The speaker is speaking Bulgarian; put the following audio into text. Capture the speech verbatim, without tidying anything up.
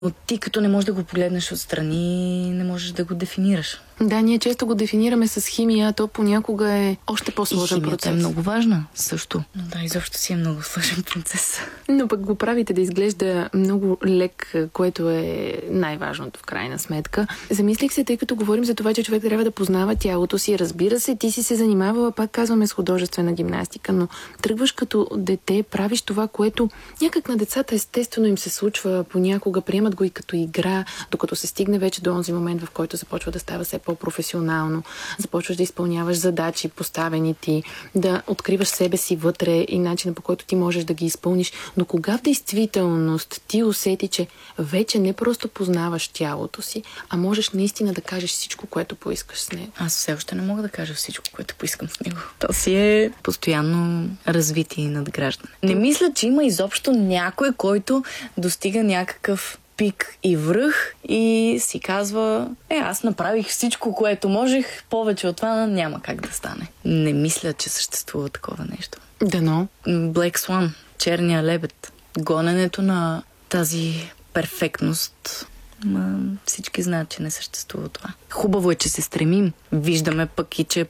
Но ти като не можеш да го погледнеш отстрани, не можеш да го дефинираш. Да, ние често го дефинираме с химия, то понякога е още по-сложен и процес. е много важна също. Но да, изобщо си е много сложен процес. Но пък го правите да изглежда много лек, което е най-важното в крайна сметка. Замислих се, тъй като говорим за това, че човек трябва да познава тялото си. Разбира се, ти си се занимавала, пак казваме, с художествена гимнастика, но тръгваш като дете, правиш това, което някак на децата естествено им се случва, понякога приемат го и като игра, докато се стигне вече до онзи момент, в който започва да става все по-професионално, започваш да изпълняваш задачи, поставени ти, да откриваш себе си вътре и начина, по който ти можеш да ги изпълниш. Но кога в действителност ти усети, че вече не просто познаваш тялото си, а можеш наистина да кажеш всичко, което поискаш с него? Аз все още не мога да кажа всичко, което поискам с него. То си е постоянно развитие и надграждане. Не мисля, че има изобщо някой, който достига някакъв пик и връх и си казва, е, аз направих всичко, което можех, повече от това няма как да стане. Не мисля, че съществува такова нещо. Дано. Black Swan, черния лебед, гоненето на тази перфектност. Ма, всички знаят, че не съществува това. Хубаво е, че се стремим. Виждаме пък и, че